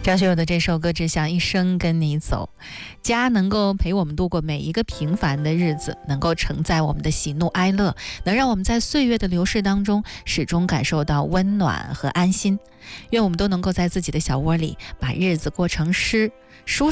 张学友的这首歌《只想一生跟你走》，家能够陪我们度过每一个平凡的日子，能够承载我们的喜怒哀乐，能让我们在岁月的流逝当中始终感受到温暖和安心。愿我们都能够在自己的小窝里把日子过成诗，舒